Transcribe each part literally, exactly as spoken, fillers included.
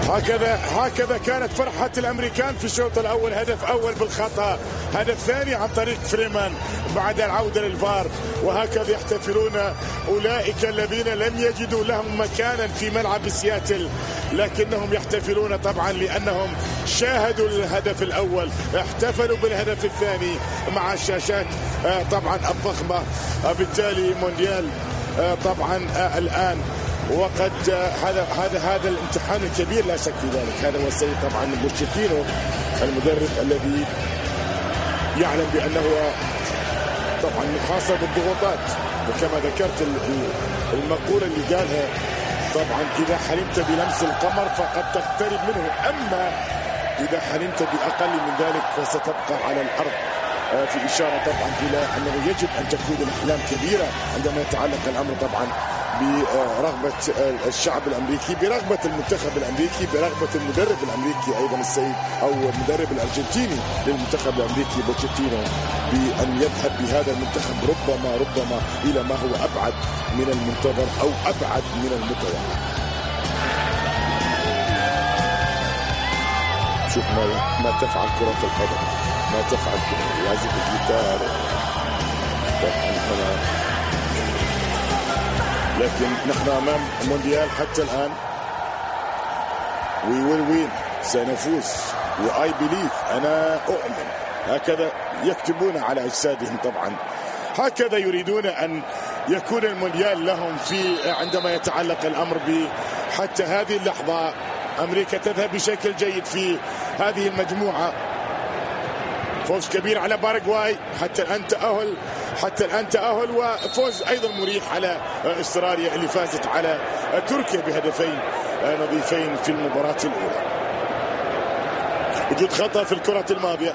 هكذا هكذا كانت فرحة الأمريكان في الشوط الأول. هدف أول بالخطأ، هدف ثاني عن طريق فريمان بعد العودة للفار. وهكذا يحتفلون أولئك الذين لم يجدوا لهم مكانا في ملعب سياتل، لكنهم يحتفلون طبعا لأنهم شاهدوا الهدف الأول، احتفلوا بالهدف الثاني مع الشاشات طبعا الضخمة. بالتالي مونديال طبعا الآن وقد هذا هذا هذا الامتحان الكبير لا شك في ذلك. هذا هو السيد طبعا بوتشيتينو المدرب الذي يعلم بأنه طبعا محاصر بالضغوطات، وكما ذكرت المقولة اللي قالها طبعا إذا حلمت بلمس القمر فقد تقترب منه، أما إذا حلمت بأقل من ذلك فستبقى على الأرض. في إشارة طبعا إلى أنه يجب أن تكون الأحلام كبيرة عندما يتعلق الأمر طبعا برغبة الشعب الأمريكي، برغبة المنتخب الأمريكي، برغبة المدرب الأمريكي أيضا السيد أو المدرب الأرجنتيني للمنتخب الأمريكي بوتشيتينو، بأن يذهب بهذا المنتخب ربما ربما إلى ما هو أبعد من المنتظر أو أبعد من المتوقع. شوف ما ما تفعل كرة القدم، ما تفعل يعزف الجيتار طبعا. لكن نحن أمام مونديال حتى الآن. وي ويل وين، سنفوز، وآي بليف، أنا أؤمن. هكذا يكتبون على أجسادهم طبعا، هكذا يريدون أن يكون المونديال لهم في عندما يتعلق الأمر ب حتى هذه اللحظة. أمريكا تذهب بشكل جيد في هذه المجموعة، فوز كبير على باراغواي، حتى الآن تأهل حتى الآن تأهل وفوز أيضا مريح على استراليا اللي فازت على تركيا بهدفين نظيفين في المباراة الأولى. وجود خطأ في الكرة الماضية،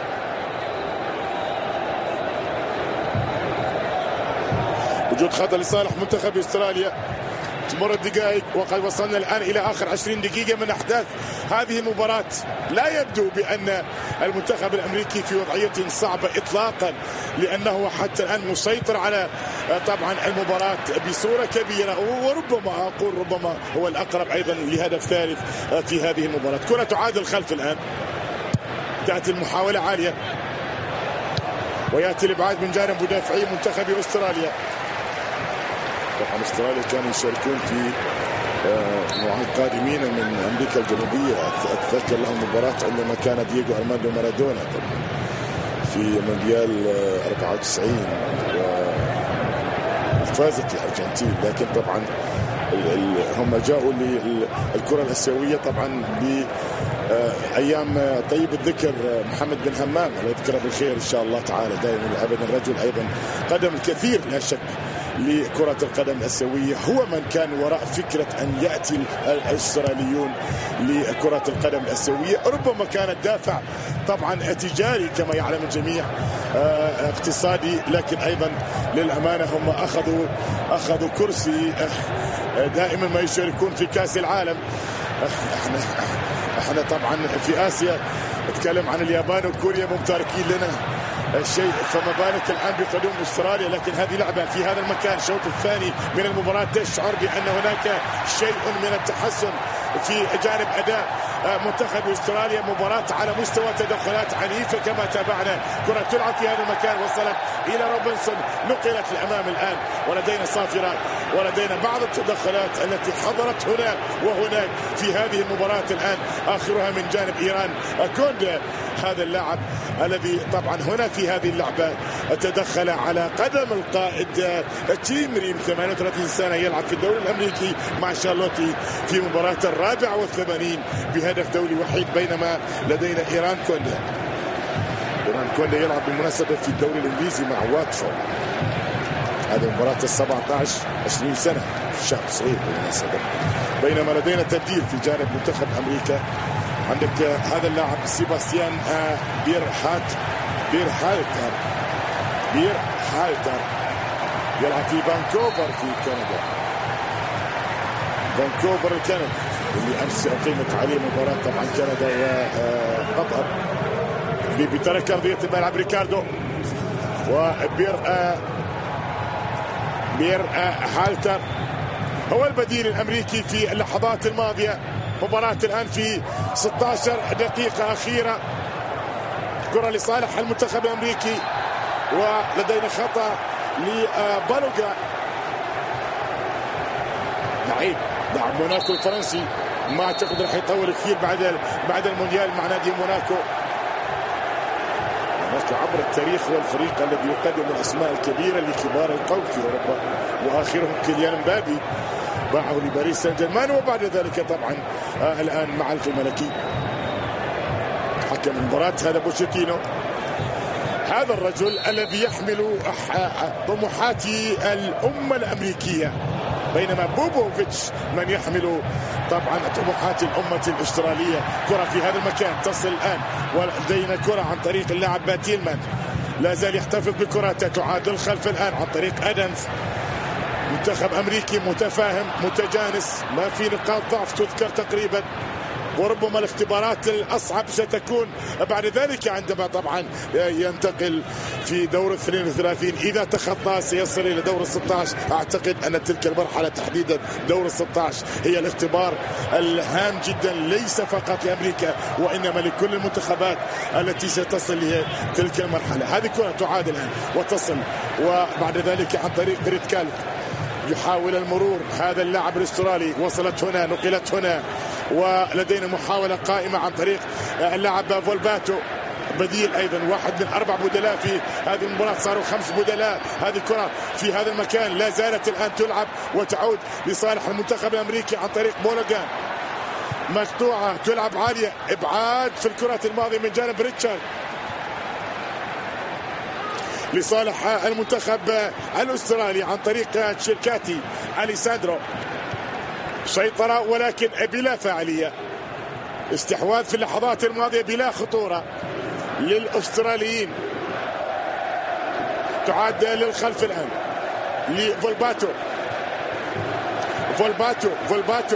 وجود خطأ لصالح منتخب استراليا. تمر الدقائق وقد وصلنا الآن إلى آخر عشرين دقيقة من أحداث هذه المباراة. لا يبدو بأن المنتخب الأمريكي في وضعية صعبة إطلاقا، لأنه حتى الآن مسيطر على طبعا المباراة بصورة كبيرة، وربما أقول ربما هو الأقرب أيضا لهدف ثالث في هذه المباراة. كرة تعاد الخلف الآن، تأتي المحاولة عالية ويأتي الإبعاد من جانب مدافعي منتخب أستراليا. طبعا استراليا كانوا يشاركون في مع القادمين من أمريكا الجنوبية. أتذكر لهم مباراة عندما كان دييغو أرماندو مارادونا في مونديال أربعة وتسعين وفازت الأرجنتين، لكن طبعا هم جاءوا للكرة الآسيوية طبعا بأيام طيب الذكر محمد بن همام الله يذكره بالخير إن شاء الله تعالى دائما أبدا. الرجل أيضا قدم الكثير لا شك لكرة القدم الآسيوية، هو من كان وراء فكرة أن يأتي الأستراليون لكرة القدم الآسيوية. ربما كان الدافع طبعا تجاري كما يعلم الجميع، اقتصادي، لكن أيضا للأمانة هم أخذوا أخذوا كرسي دائما ما يشاركون في كأس العالم. احنا احنا طبعا في آسيا نتكلم عن اليابان وكوريا ممتاركين لنا الشيء، فما بالك الآن بقدوم أستراليا. لكن هذه لعبة في هذا المكان، الشوط الثاني من المباراة تشعر بأن هناك شيء من التحسن في جانب أداء منتخب أستراليا. مباراة على مستوى تدخلات عنيفة كما تابعنا، كرة تلعب في هذا المكان وصلت إلى روبنسون، نقلت للأمام الآن، ولدينا صافرة ولدينا بعض التدخلات التي حضرت هنا وهناك في هذه المباراة الآن، آخرها من جانب إيران. كوندا هذا اللاعب الذي طبعا هنا في هذه اللعبة تدخل على قدم القائد تيم ريم ثمانية وثلاثين سنة يلعب في الدوري الأمريكي مع شارلوتي في مباراة الرابع والثمانين بهدف دولي وحيد، بينما لدينا إيران كوندا. إيران كوندا يلعب بالمناسبة في الدوري الإنجليزي مع واتفورد. هذه مباراة السبعة عشر عشرين سنة في شهر صغير بالمناسبة. بينما لدينا تبديل في جانب منتخب أمريكا، عندك هذا اللاعب سيباستيان بير هات بير هالتر بير هالتر يلعب في فانكوفر في كندا. فانكوفر كندا اللي أمس أقيمت عليه مباراة طبعا كندا وقطر. بترك أرضية الملعب ريكاردو وبير بير هالتر هو البديل الأمريكي في اللحظات الماضية. مباراة الآن في ستة عشر دقيقة أخيرة. كرة لصالح المنتخب الأمريكي ولدينا خطأ لبالوغا لعيب لاعب موناكو الفرنسي، ما اعتقد راح يطول كثير بعد بعد المونديال مع نادي موناكو. موناكو عبر التاريخ هو الفريق الذي يقدم الاسماء الكبيره لكبار القوم في اوروبا، واخرهم كيليان مبابي باعه لباريس سان جيرمان، وبعد ذلك طبعا آه الان مع الف الملكي. حكم المباراه هذا بوشيتينو، هذا الرجل الذي يحمل طموحات الامه الامريكيه، بينما بوبوفيتش من يحمل طبعا طموحات الأمة الأسترالية. كرة في هذا المكان تصل الآن، ولدينا كرة عن طريق اللاعب تيلمان، لا زال يحتفظ بكرته، تعادل خلف الآن عن طريق أدنز. منتخب أمريكي متفاهم متجانس، ما في نقاط ضعف تذكر تقريبا، وربما الاختبارات الأصعب ستكون بعد ذلك عندما طبعا ينتقل في دور اثنين وثلاثين. إذا تخطى سيصل إلى دور ستة عشر. أعتقد أن تلك المرحلة تحديدا دور ستة عشر هي الاختبار الهام جدا، ليس فقط لأمريكا وإنما لكل المنتخبات التي ستصل لتلك المرحلة. هذه كرة تعاد الآن وتصل، وبعد ذلك عن طريق ريتكال يحاول المرور. هذا اللاعب الأسترالي، وصلت هنا نقلت هنا، ولدينا محاولة قائمة عن طريق اللاعب فولباتو، بديل أيضا، واحد من أربع بدلاء في هذه المباراة، صاروا خمس بدلاء. هذه كرة في هذا المكان لا زالت الآن تلعب وتعود لصالح المنتخب الأمريكي عن طريق بولوغان، مقطوعة تلعب عالية، إبعاد في الكرة الماضية من جانب ريتشارد لصالح المنتخب الأسترالي عن طريق تشيركاتي. أليساندرو سيطرة ولكن بلا فاعلية، استحواذ في اللحظات الماضية بلا خطورة للأستراليين. تعاد للخلف الآن لفولباتو، فولباتو فولباتو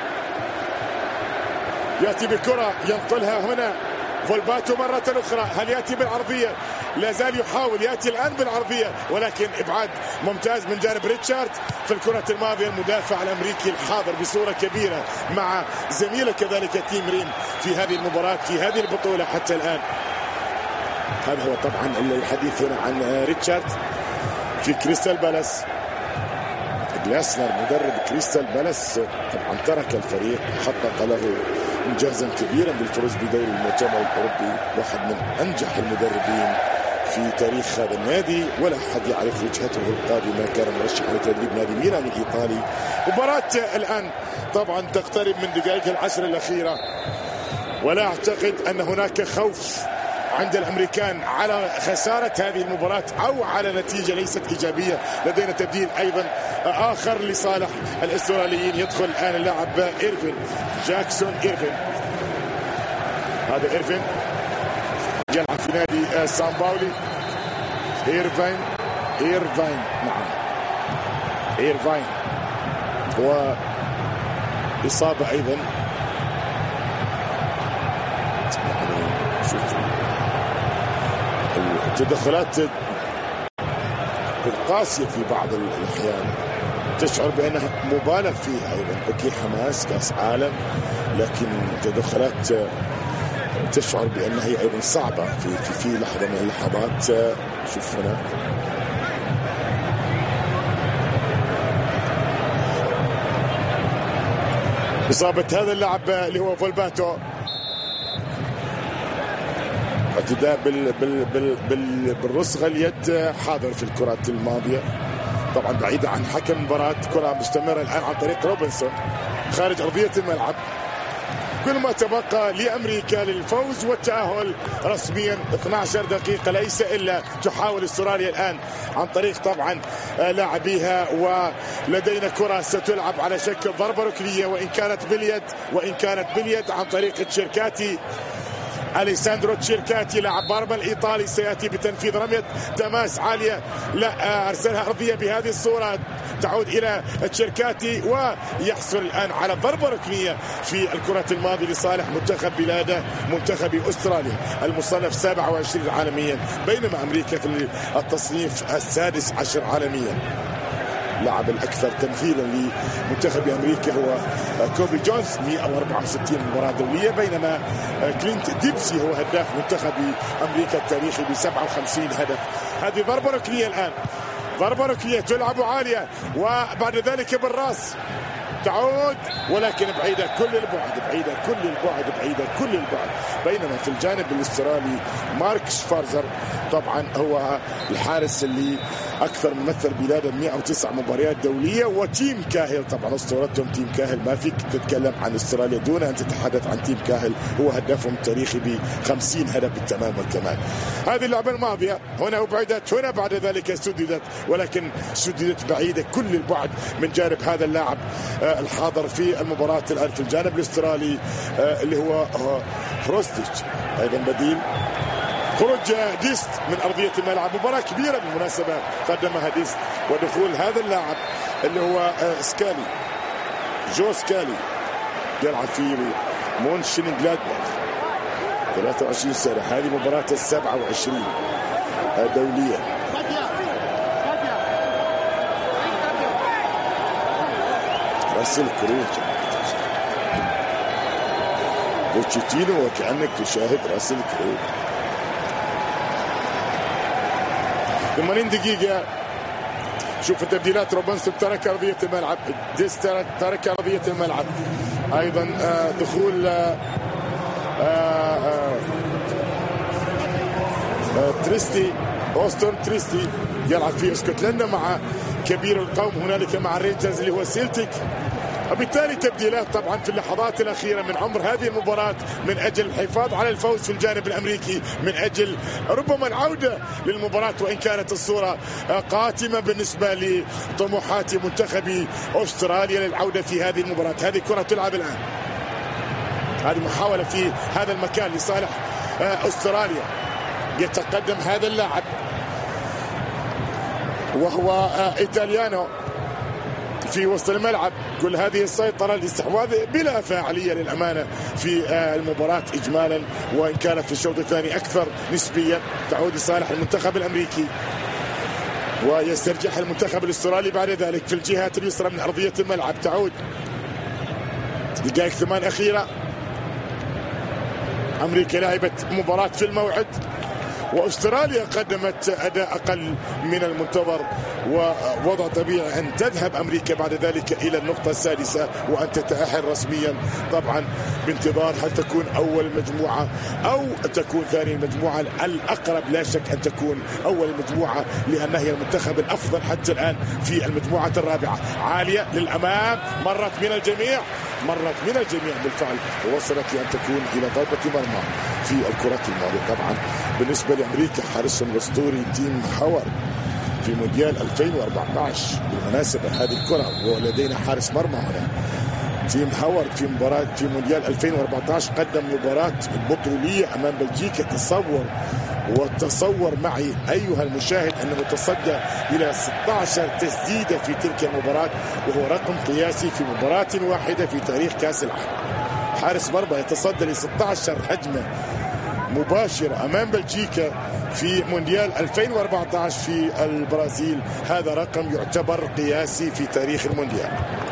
يأتي بكرة ينقلها هنا فولباتو مرة أخرى، هل يأتي بالعرضية؟ لا زال يحاول، يأتي الآن بالعرضية ولكن إبعاد ممتاز من جانب ريتشارد. في الكرة الماضية المدافع الأمريكي الحاضر بصورة كبيرة مع زميله كذلك تيم ريم في هذه المباراة في هذه البطولة حتى الآن. هذا هو طبعا الحديث هنا عن ريتشارد في كريستال بالاس. جلاسنر مدرب كريستال بالاس طبعا ترك الفريق، حقق له انجازا كبيرا بالفوز بدوري المؤتمر الاوروبي، واحد من انجح المدربين في تاريخ هذا النادي، ولا احد يعرف وجهته القادمه، كان مرشح لتدريب نادي ميلان الايطالي. مباراه الان طبعا تقترب من دقائق العشر الاخيره، ولا اعتقد ان هناك خوف عند الامريكان على خساره هذه المباراه او على نتيجه ليست ايجابيه. لدينا تبديل ايضا اخر لصالح الاستراليين، يدخل الان اللاعب إيرفين جاكسون. إيرفين هذا إيرفين يلعب في نادي سان باولي. إيرفين إيرفين نعم إيرفين هو إصابة أيضا، التدخلات القاسية في بعض الأحيان تشعر بأنها مبالغ فيها أيضا. أوكي حماس كأس عالم، لكن تدخلات تشعر بأنها هي أيضا صعبة في, في, في لحظة من اللحظات. شوف هنا إصابة هذا اللاعب اللي هو فولباتو، اعتداء بال بال بال بال بالرصغة اليد حاضر في الكرات الماضية، طبعا بعيدة عن حكم المباراة. كرة مستمرة الآن عن طريق روبنسون خارج أرضية الملعب. كل ما تبقى لأمريكا للفوز والتأهل رسميا اثنتي عشرة دقيقة، ليس إلا تحاول استراليا الآن عن طريق طبعا لاعبيها، ولدينا كرة ستلعب على شكل ضربة ركنية وإن كانت باليد وإن كانت باليد عن طريق تشيركاتي. أليساندرو تشيركاتي لاعب بارما الإيطالي سيأتي بتنفيذ رمية تماس عالية، لا أرسلها أرضية بهذه الصورة، تعود إلى تشيركاتي ويحصل الآن على ضربة ركنية في الكرة الماضية لصالح منتخب بلاده منتخب أستراليا المصنف سابع وعشرين عالميا، بينما أمريكا في التصنيف السادس عشر عالميا. اللاعب الاكثر تمثيلا لمنتخب امريكا هو كوبي جونز مئة وأربعة وستين مباراه دوليه، بينما كلينت ديبسي هو هداف منتخب امريكا التاريخي ب سبعة وخمسين هدف. هذه ضربه ركنيه الان، ضربه ركنيه تلعب عاليه وبعد ذلك بالراس تعود ولكن بعيدة كل البعد، بعيدة كل البعد، بعيدة كل البعد. بينما في الجانب الاسترالي مارك شفارزر طبعا هو الحارس اللي اكثر ممثل بلاده مئة وتسعة مباريات دوليه، وتيم كاهل طبعا اسطورتهم تيم كاهل، ما فيك تتكلم عن استراليا دون ان تتحدث عن تيم كاهل، هو هدافهم التاريخي ب خمسين هدف بالتمام والكمال. هذه اللعبه الماضيه هنا ابعدت، هنا بعد ذلك سددت، ولكن سددت بعيده كل البعد من جانب هذا اللاعب الحاضر في المباراه الان في الجانب الاسترالي اللي هو هروستيتش، ايضا بديل. خروج ديست من ارضيه الملعب، مباراه كبيره بالمناسبه قدمها ديست، ودخول هذا اللاعب اللي هو سكالي جو سكالي يلعب في مونشنجلادباخ ثلاثة وعشرين سنه، هذه مباراته السبعة وعشرين دوليه. راسل كروج بوتشيتينو وكأنك تشاهد راسل كروج. ثمانين دقيقة، شوف التبديلات، روبنسون ترك أرضية الملعب، ديس ترك أرضية الملعب، أيضا دخول تريستي أوستون تريستي يلعب في اسكتلندا مع كبير القوم هنالك مع الرينجرز اللي هو سيلتيك. وبالتالي تبديلات طبعا في اللحظات الأخيرة من عمر هذه المباراة من أجل الحفاظ على الفوز في الجانب الأمريكي، من أجل ربما العودة للمباراة، وإن كانت الصورة قاتمة بالنسبة لطموحات منتخب أستراليا للعودة في هذه المباراة. هذه كرة تلعب الآن، هذه محاولة في هذا المكان لصالح أستراليا. يتقدم هذا اللاعب وهو إيطاليانو في وسط الملعب، كل هذه السيطرة، الاستحواذ بلا فاعلية للأمانة في المباراة إجمالا، وإن كانت في الشوط الثاني أكثر نسبيا. تعود لصالح المنتخب الأمريكي ويسترجح المنتخب الأسترالي بعد ذلك في الجهة اليسرى من أرضية الملعب. تعود دقائق ثمان أخيرة، أمريكا لعبت مباراة في الموعد، وأستراليا قدمت أداء أقل من المنتظر، ووضع طبيعي أن تذهب أمريكا بعد ذلك إلى النقطة السادسة وأن تتأهل رسميا، طبعا بانتظار هل تكون أول مجموعة أو تكون ثاني المجموعة. الأقرب لا شك أن تكون أول مجموعة، لأنها هي المنتخب الأفضل حتى الآن في المجموعة الرابعة. عالية للأمام، مرت من الجميع، مرت من الجميع بالفعل، ووصلت لأن تكون إلى ضربة مرمى في الكرة الماضية. طبعا بالنسبة لأمريكا حارسهم الأسطوري تيم هاورد في مونديال ألفين وأربعة عشر، بالمناسبة هذه الكرة ولدينا حارس مرمى هنا. تيم هاورد في مباراة في مونديال ألفين وأربعة عشر قدم مباراة بطولية أمام بلجيكا. تصور وتصور معي أيها المشاهد أنه تصدى إلى ستة عشر تسديدة في تلك المباراة، وهو رقم قياسي في مباراة واحدة في تاريخ كأس العالم. حارس مرمى يتصدى ل ستة عشر هجمة مباشرة أمام بلجيكا في مونديال ألفين وأربعة عشر في البرازيل، هذا رقم يعتبر قياسي في تاريخ المونديال.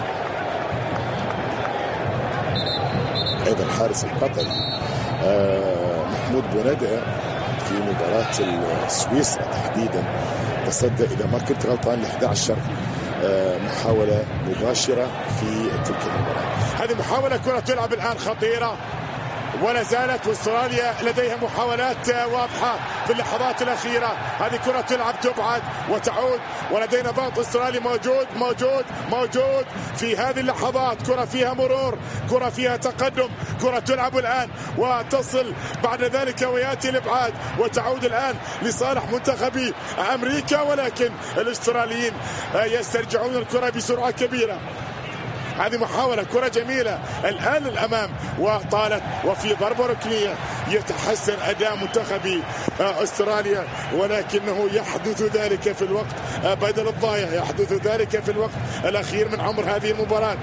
أيضا الحارس القطري محمود بونادة في مباراة سويسرا تحديدا تصدى إذا ما كنت غلطان ل إحدى عشرة محاولة مباشرة في تلك المباراة. هذه محاولة كرة تلعب الآن خطيرة، ولا زالت أستراليا لديها محاولات واضحة في اللحظات الأخيرة. هذه كرة تلعب تبعد وتعود، ولدينا ضغط أسترالي موجود موجود موجود في هذه اللحظات. كرة فيها مرور، كرة فيها تقدم، كرة تلعب الآن وتصل بعد ذلك ويأتي الإبعاد، وتعود الآن لصالح منتخب أمريكا، ولكن الأستراليين يسترجعون الكرة بسرعة كبيرة. هذه محاولة كرة جميلة الآن للأمام وطالت، وفي ضربة ركنية. يتحسن أداء منتخب أستراليا، ولكنه يحدث ذلك في الوقت بدل الضايع، يحدث ذلك في الوقت الأخير من عمر هذه المباراة.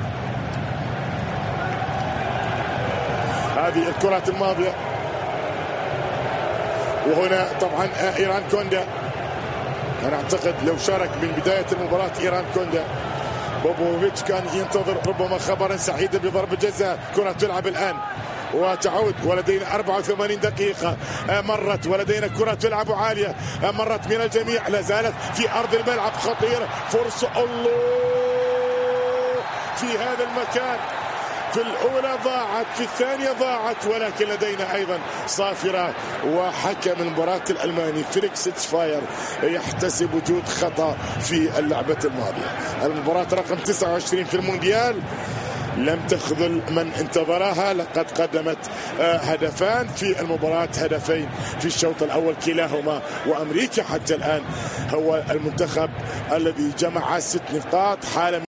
هذه الكرات الماضية، وهنا طبعا إيران كوندا أنا أعتقد لو شارك من بداية المباراة إيران كوندا، بوبوفيتش كان ينتظر ربما خبرا سعيدا بضرب الجزاء. كرة تلعب الآن وتعود، ولدينا أربعة وثمانين دقيقة مرت، ولدينا كرة تلعب عالية مرت من الجميع، لا زالت في أرض الملعب، خطيرة، فرصة الله في هذا المكان. في الأولى ضاعت، في الثانية ضاعت، ولكن لدينا أيضا صافرة، وحكم المباراة الألماني فيليكس تسفاير يحتسب وجود خطأ في اللعبة الماضية. المباراة رقم تسعة وعشرين في المونديال لم تخذل من انتظرها، لقد قدمت هدفان في المباراة، هدفين في الشوط الأول كلاهما، وأمريكا حتى الآن هو المنتخب الذي جمع ست نقاط حالة